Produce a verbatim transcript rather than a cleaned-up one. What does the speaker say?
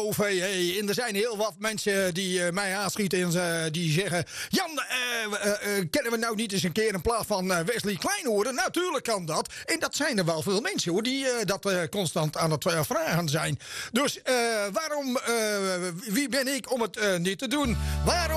O V. Hey, en er zijn heel wat mensen die uh, mij aanschieten en uh, die zeggen... Jan, uh, uh, uh, kennen we nou niet eens een keer een plaat van uh, Wesley Klein horen? Natuurlijk kan dat. En dat zijn er wel veel mensen hoor, die uh, dat uh, constant aan het uh, vragen zijn. Dus uh, waarom, uh, wie ben ik om het uh, niet te doen? Waarom